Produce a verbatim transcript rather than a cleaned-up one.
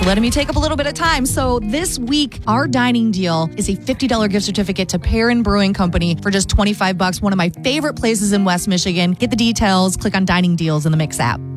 letting me take up a little bit of time. So this week, our dining deal is a fifty dollars gift certificate to Perrin Brewing Company for just twenty-five bucks. One of my favorite places in West Michigan. Get the details. Click on Dining Deals in the Mix app.